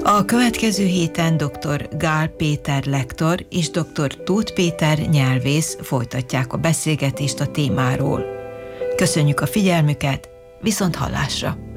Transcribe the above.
A következő héten dr. Gál Péter lektor és dr. Tóth Péter nyelvész folytatják a beszélgetést a témáról. Köszönjük a figyelmüket, viszont hallásra!